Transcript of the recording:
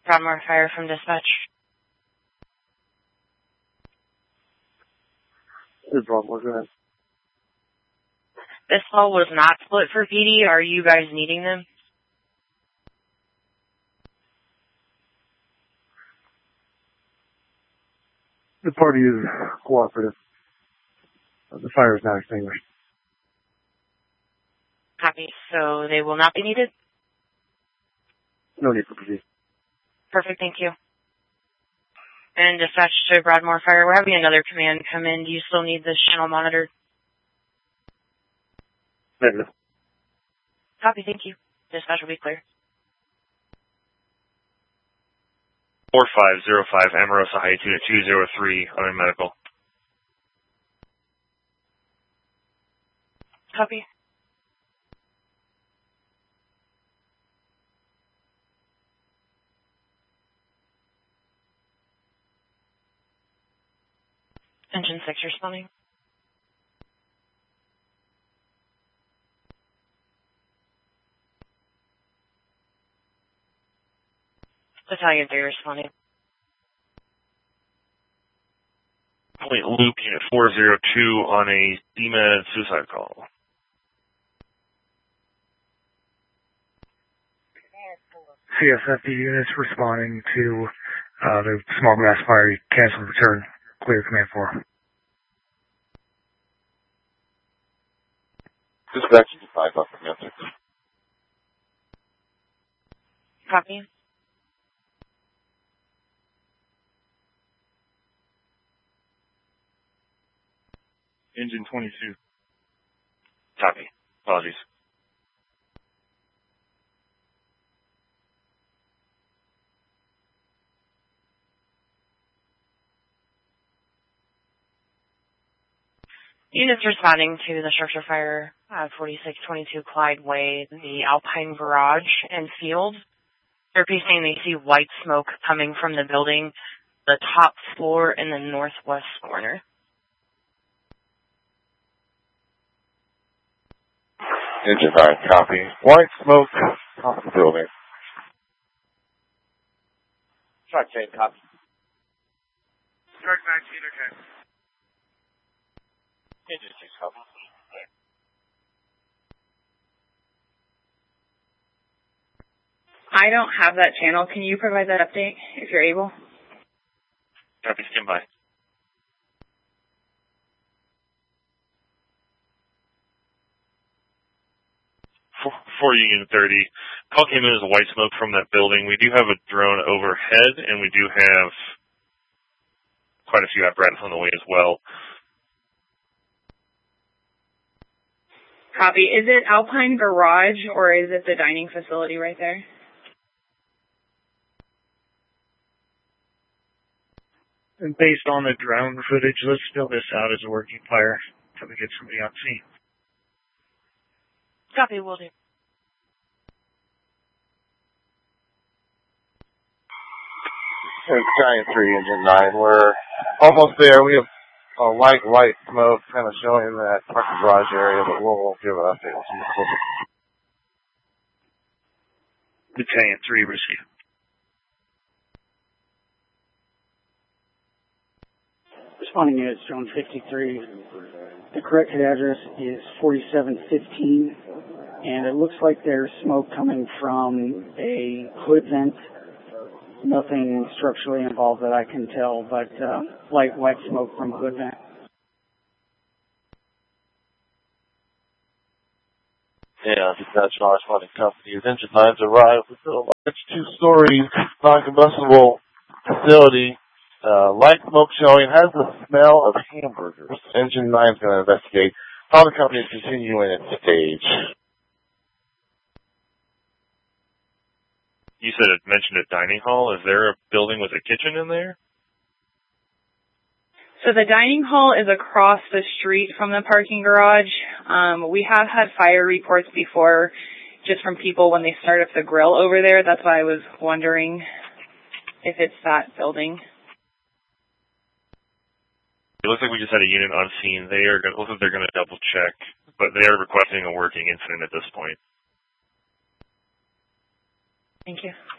Broadmoor Fire from dispatch. This is Broadmoor, go ahead. This call was not split for PD. Are you guys needing them? The party is cooperative. The fire is not extinguished. Copy. So they will not be needed? No need for PD. Perfect, thank you. And dispatch to Broadmoor Fire. We're having another command come in. Do you still need this channel monitored? Negative. Copy, thank you. Dispatch will be clear. 4505 Amarosa Heights, Unit 203, on medical. Copy. Engine 6 responding. Battalion 3 responding. Point Loop, Unit 402, on a DMED suicide call. CSFD units responding to the small grass fire. Cancel return. Clear command 4. Dispatch 5 off command 6. Copy. Engine 22. Copy. Apologies. Units responding to the structure fire 4622 Clyde Way, the Alpine Garage and Field. They're saying they see white smoke coming from the building, the top floor in the northwest corner. Engine 9, copy. White smoke off the building. Truck chain, copy. Truck 19, okay. Engine 6, copy. I don't have that channel. Can you provide that update if you're able? Copy, stand by. 4 Union 30. Call came in as a white smoke from that building. We do have a drone overhead, and we do have quite a few apparatus on the way as well. Copy. Is it Alpine Garage, or is it the dining facility right there? And based on the drone footage, let's fill this out as a working fire until we get somebody on scene. Copy, will do. Battalion 3, Engine 9. We're almost there. We have a light white smoke kind of showing that parking garage area, but we'll give an update once we get closer. Battalion 3 received. Responding units, drone 53. The corrected address is 4715, and it looks like there's smoke coming from a hood vent. Nothing structurally involved that I can tell, but light white smoke from a hood vent. Yeah, dispatch and responding companies. Engine 9's arrived with a large 2-story non-combustible facility. Light smoke showing has the smell of hamburgers. Engine 9's going to investigate how the company is continuing its stage. You said it mentioned a dining hall. Is there a building with a kitchen in there? So the dining hall is across the street from the parking garage. We have had fire reports before just from people when they start up the grill over there. That's why I was wondering if it's that building. It looks like we just had a unit on scene. It looks like they're going to double check, but they are requesting a working incident at this point. Thank you.